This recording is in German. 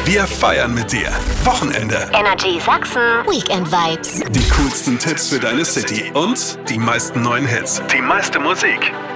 Wir feiern mit dir. Wochenende. Energy Sachsen. Weekend Vibes. Die coolsten Tipps für deine City und die meisten neuen Hits. Die meiste Musik.